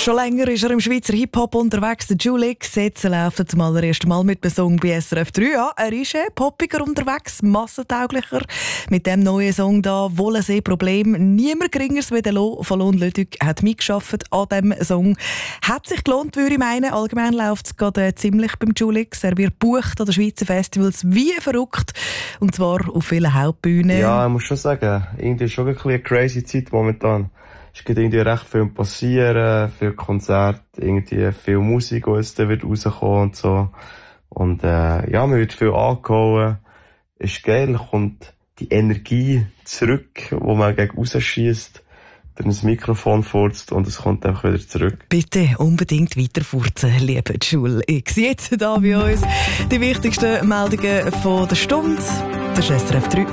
Schon länger ist er im Schweizer Hip-Hop unterwegs, der Julix. Jetzt läuft er zum allerersten Mal mit einem Song bei SRF 3 an. Er ist poppiger unterwegs, massentauglicher. Mit dem neuen Song da, «Wollensee-Problem». Niemand geringeres wie der Lo von Lohn Ludwig hat mitgearbeitet an diesem Song. Hat sich gelohnt, würde ich meinen. Allgemein läuft es gerade ziemlich beim Julix. Er wird gebucht an den Schweizer Festivals wie verrückt. Und zwar auf vielen Hauptbühnen. Ja, ich muss schon sagen, irgendwie ist schon eine crazy Zeit momentan. Es geht irgendwie recht viel passieren, viel Konzerte, irgendwie viel Musik, die jetzt wird rauskommen und so. Und ja, man wird viel angehauen. Ist geil, kommt die Energie zurück, wo man gegen rausschießt, dann das Mikrofon furzt und es kommt einfach wieder zurück. Bitte unbedingt weiterfurzen, liebe Schule X. Jetzt hier bei uns die wichtigsten Meldungen von der Stunde. Das ist SRF 3.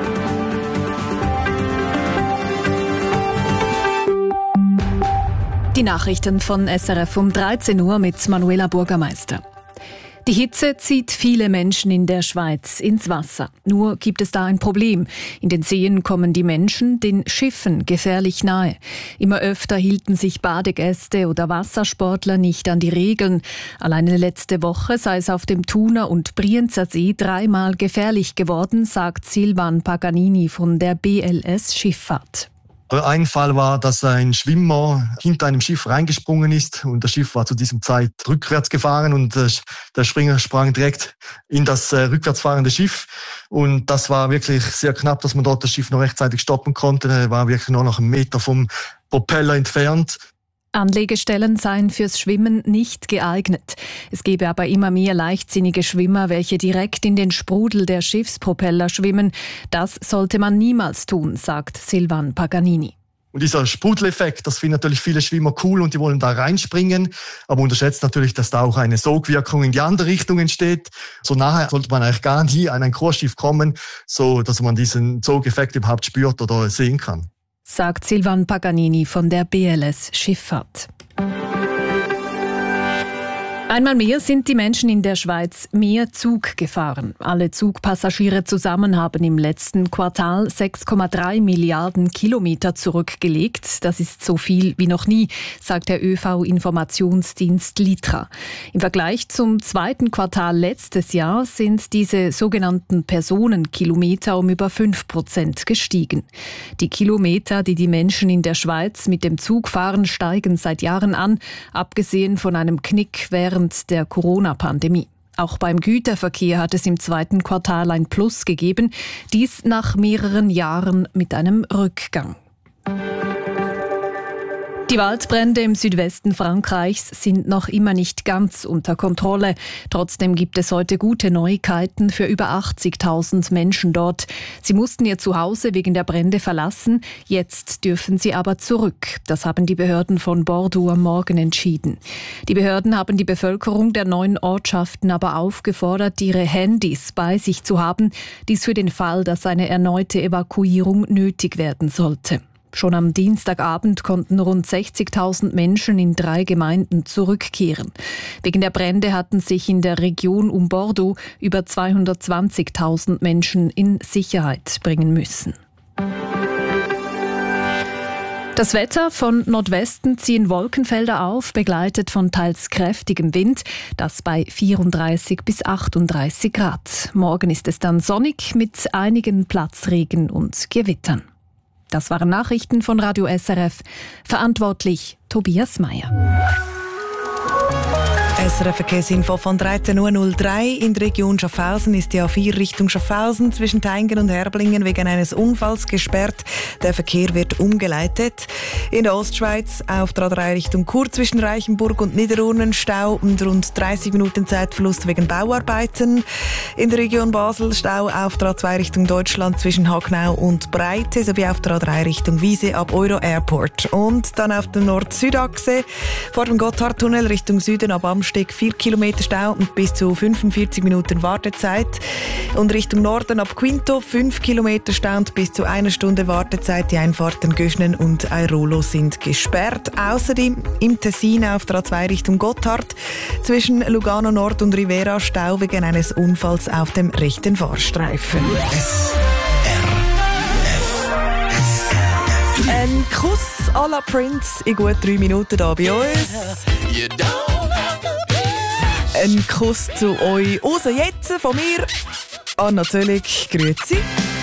Die Nachrichten von SRF um 13 Uhr mit Manuela Bürgermeister. Die Hitze zieht viele Menschen in der Schweiz ins Wasser. Nur gibt es da ein Problem. In den Seen kommen die Menschen den Schiffen gefährlich nahe. Immer öfter hielten sich Badegäste oder Wassersportler nicht an die Regeln. Alleine letzte Woche sei es auf dem Thuner- und Brienzer See 3-mal gefährlich geworden, sagt Silvan Paganini von der BLS Schifffahrt. Ein Fall war, dass ein Schwimmer hinter einem Schiff reingesprungen ist und das Schiff war zu diesem Zeit rückwärts gefahren und der Springer sprang direkt in das rückwärts fahrende Schiff und das war wirklich sehr knapp, dass man dort das Schiff noch rechtzeitig stoppen konnte. Er war wirklich nur noch 1 Meter vom Propeller entfernt. Anlegestellen seien fürs Schwimmen nicht geeignet. Es gebe aber immer mehr leichtsinnige Schwimmer, welche direkt in den Sprudel der Schiffspropeller schwimmen. Das sollte man niemals tun, sagt Silvan Paganini. Und dieser Sprudeleffekt, das finden natürlich viele Schwimmer cool und die wollen da reinspringen, aber unterschätzt natürlich, dass da auch eine Sogwirkung in die andere Richtung entsteht. So nahe sollte man eigentlich gar nie an ein Chorschiff kommen, so dass man diesen Sogeffekt überhaupt spürt oder sehen kann, sagt Silvan Paganini von der BLS Schifffahrt. Einmal mehr sind die Menschen in der Schweiz mehr Zug gefahren. Alle Zugpassagiere zusammen haben im letzten Quartal 6,3 Milliarden Kilometer zurückgelegt. Das ist so viel wie noch nie, sagt der ÖV-Informationsdienst Litra. Im Vergleich zum zweiten Quartal letztes Jahr sind diese sogenannten Personenkilometer um über 5% gestiegen. Die Kilometer, die die Menschen in der Schweiz mit dem Zug fahren, steigen seit Jahren an, abgesehen von einem Knick während der Corona-Pandemie. Auch beim Güterverkehr hat es im zweiten Quartal ein Plus gegeben, dies nach mehreren Jahren mit einem Rückgang. Die Waldbrände im Südwesten Frankreichs sind noch immer nicht ganz unter Kontrolle. Trotzdem gibt es heute gute Neuigkeiten für über 80.000 Menschen dort. Sie mussten ihr Zuhause wegen der Brände verlassen. Jetzt dürfen sie aber zurück. Das haben die Behörden von Bordeaux am Morgen entschieden. Die Behörden haben die Bevölkerung der 9 Ortschaften aber aufgefordert, ihre Handys bei sich zu haben. Dies für den Fall, dass eine erneute Evakuierung nötig werden sollte. Schon am Dienstagabend konnten rund 60.000 Menschen in 3 Gemeinden zurückkehren. Wegen der Brände hatten sich in der Region um Bordeaux über 220.000 Menschen in Sicherheit bringen müssen. Das Wetter: von Nordwesten ziehen Wolkenfelder auf, begleitet von teils kräftigem Wind, das bei 34 bis 38 Grad. Morgen ist es dann sonnig mit einigen Platzregen und Gewittern. Das waren Nachrichten von Radio SRF. Verantwortlich Tobias Meyer. SRF-Verkehrsinfo von 13.03 Uhr. In der Region Schaffhausen ist die A4 Richtung Schaffhausen zwischen Thayngen und Herblingen wegen eines Unfalls gesperrt. Der Verkehr wird umgeleitet. In der Ostschweiz auf der A3 Richtung Chur zwischen Reichenburg und Niederurnen Stau und rund 30 Minuten Zeitverlust wegen Bauarbeiten. In der Region Basel Stau auf der A2 Richtung Deutschland zwischen Hagnau und Breite sowie auf der A3 Richtung Wiese ab Euro Airport. Und dann auf der Nord-Süd-Achse vor dem Gotthardtunnel Richtung Süden ab Amsteig 4 Kilometer Stau und bis zu 45 Minuten Wartezeit. Und Richtung Norden ab Quinto 5 Kilometer Stau und bis zu 1 Stunde Wartezeit. Die Einfahrten Göschnen und Airolo sind gesperrt. Außerdem im Tessin auf der A2 Richtung Gotthard zwischen Lugano Nord und Rivera Stau wegen eines Unfalls auf dem rechten Fahrstreifen. SRF. Ein Kuss à la Prince in gut 3 Minuten hier bei uns. Ein Kuss zu euch raus jetzt von mir. Anna Zöllig, grüezi.